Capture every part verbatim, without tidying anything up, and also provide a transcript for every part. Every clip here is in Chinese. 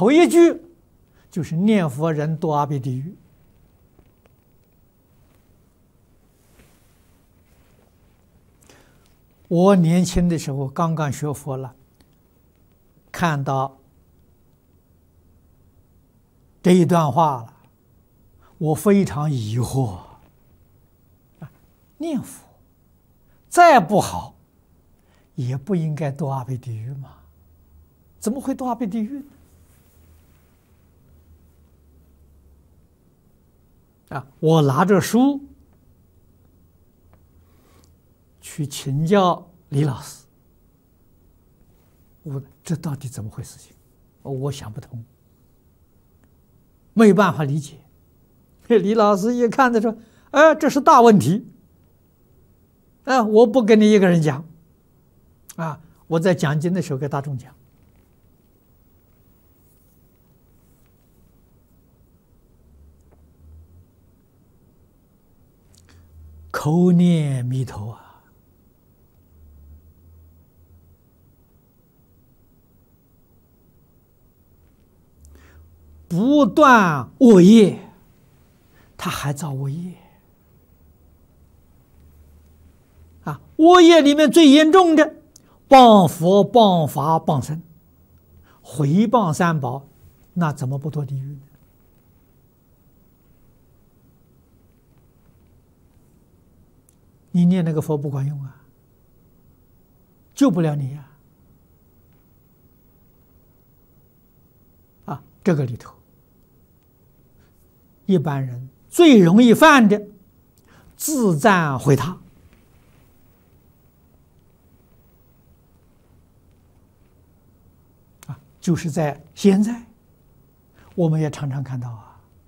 头一句就是念佛人堕阿鼻地狱。我年轻的时候刚刚学佛了，看到这一段话了，我非常疑惑。念佛再不好，也不应该堕阿鼻地狱嘛？怎么会堕阿鼻地狱呢？啊！我拿着书去请教李老师，我这到底怎么回事情？我想不通，没有办法理解。李老师一看他说：“哎，这是大问题。啊，我不跟你一个人讲，啊，我在讲经的时候给大众讲。口念弥陀啊，不断恶业，他还造恶业。啊，恶业里面最严重的，谤佛、谤法、谤僧，毁谤三宝，那怎么不堕地狱呢？你念那个佛不管用啊，救不了你呀！啊，这个里头，一般人最容易犯的自赞毁他。啊，就是在现在，我们也常常看到啊。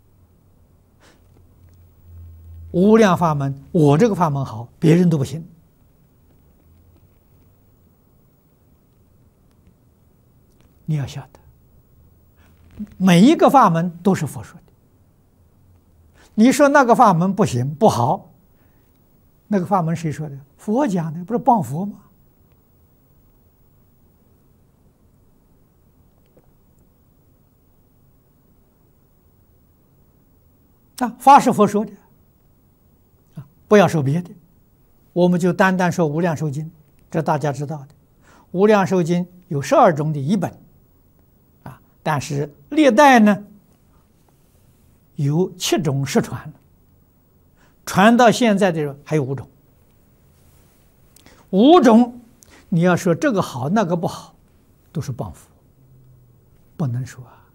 无量法门，我这个法门好，别人都不行。你要晓得，每一个法门都是佛说的。你说那个法门不行不好，那个法门谁说的？佛讲的，不是谤佛吗？啊，法是佛说的。不要说别的，我们就单单说《无量寿经》，这大家知道的。《无量寿经》有十二种的译本，啊，但是历代呢有七种失传了，传到现在的还有五种。五种，你要说这个好那个不好，都是谤佛，不能说啊。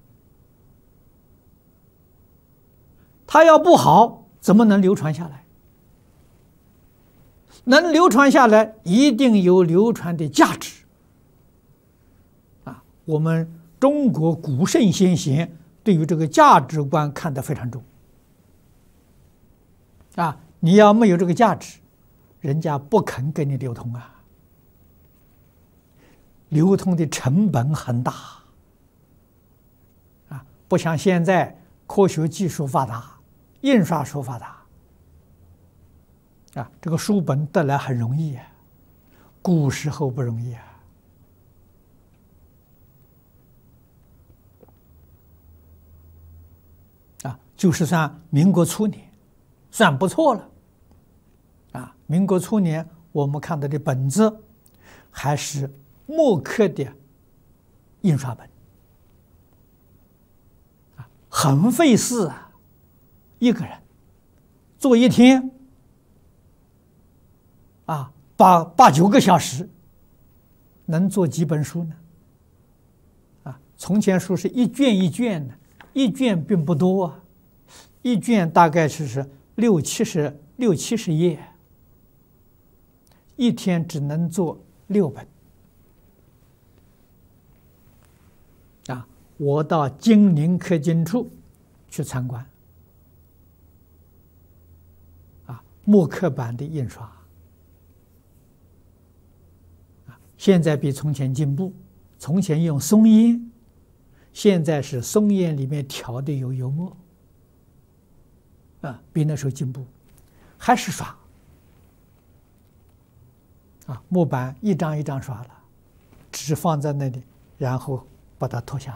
他要不好，怎么能流传下来？能流传下来，一定有流传的价值。啊，我们中国古圣先贤对于这个价值观看得非常重。啊，你要没有这个价值，人家不肯给你流通啊。流通的成本很大。啊，不像现在科学技术发达，印刷术发达。啊，这个书本得来很容易啊，古时候不容易啊。啊，就是算民国初年，算不错了。啊，民国初年我们看到的本子还是墨刻的印刷本，啊，很费事啊，一个人做一天。啊，八八九个小时，能做几本书呢？啊，从前书是一卷一卷的，一卷并不多啊，一卷大概是是六七十六七十页，一天只能做六本。啊，我到金陵刻经处去参观，啊，墨刻版的印刷。现在比从前进步，从前用松烟，现在是松烟里面调的有油墨，啊，比那时候进步，还是刷，啊，木板一张一张刷了，纸放在那里，然后把它脱下